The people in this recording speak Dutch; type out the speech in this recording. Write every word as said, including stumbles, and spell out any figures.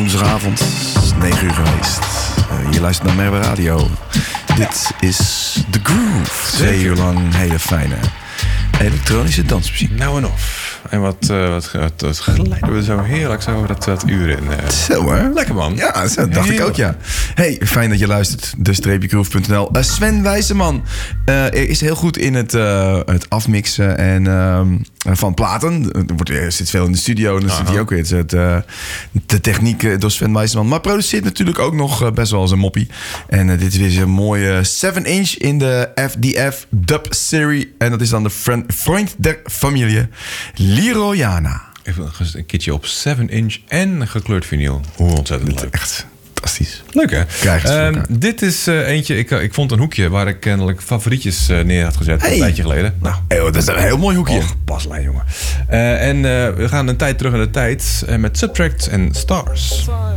woensdagavond, negen uur geweest. Uh, je luistert naar Merwe Radio. Dit is The Groove. Twee uur lang hele fijne elektronische dansmuziek. Nou en of. En wat, uh, wat, wat, wat glijden we zo heerlijk zo dat, dat uur in. Uh. Zo hè? Lekker man. Ja, zo dacht heerlijk. Ik ook ja. Hey, fijn dat je luistert. de streepje groove punt n l. Uh, Sven Wijseman uh, is heel goed in het, uh, het afmixen en, uh, van platen. Er, wordt, er zit veel in de studio en dan zit hij ook weer. Het, uh, de techniek door Sven Wijseman. Maar produceert natuurlijk ook nog uh, best wel eens een moppie. En uh, dit is weer een mooie seven inch in de F D F Dub Serie. En dat is dan de Friend, Freund der Familie. Leroyana. Even een keertje op seven inch en gekleurd vinyl. Hoe ontzettend leuk. Echt fantastisch. Leuk hè? Uh, dit is uh, eentje, ik, ik vond een hoekje waar ik kennelijk favorietjes uh, neer had gezet. Hey. Een tijdje geleden. Nou, hey, dat is een heel mooi hoekje. Och, paslijn jongen. Uh, en uh, we gaan een tijd terug in de tijd uh, met Subtract en Stars.